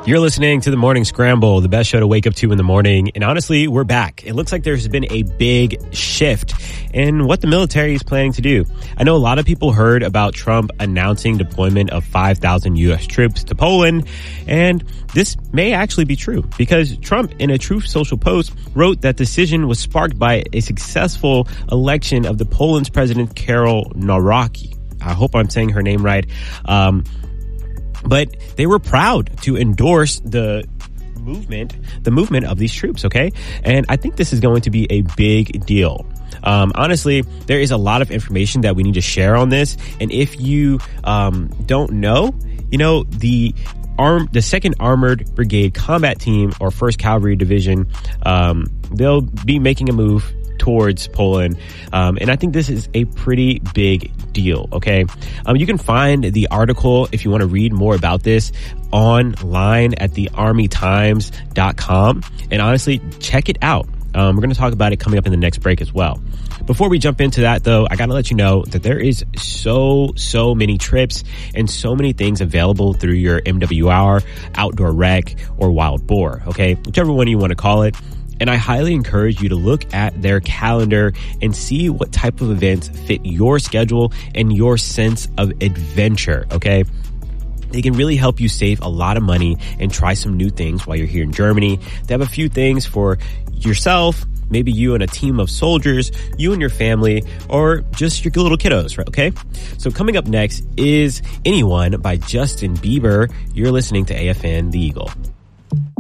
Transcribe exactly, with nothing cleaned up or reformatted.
You're listening to the Morning Scramble, the best show to wake up to in the morning. And honestly, we're back. It looks like there's been a big shift in what the military is planning to do. I know a lot of people heard about Trump announcing deployment of five thousand U S troops to Poland. And this may actually be true because Trump, in a Truth Social post, wrote that decision was sparked by a successful election of the Poland's president, Karol Nawrocki. I hope I'm saying her name right. Um, But they were proud to endorse the movement, the movement of these troops, okay? And I think this is going to be a big deal. Um, honestly, there is a lot of information that we need to share on this. And if you um, don't know, you know, the arm, the second Armored Brigade Combat Team or first Cavalry Division, um, they'll be making a move towards Poland. Um, and I think this is a pretty big deal, okay? Um, you can find the article if you want to read more about this online at the army times dot com. And honestly, check it out. Um, we're going to talk about it coming up in the next break as well. Before we jump into that, though, I got to let you know that there is so, so many trips and so many things available through your M W R, Outdoor Rec, or Wild Boar, okay? Whichever one you want to call it. And I highly encourage you to look at their calendar and see what type of events fit your schedule and your sense of adventure, okay? They can really help you save a lot of money and try some new things while you're here in Germany. They have a few things for yourself, maybe you and a team of soldiers, you and your family, or just your little kiddos, right? Okay? So coming up next is Anyone by Justin Bieber. You're listening to A F N The Eagle.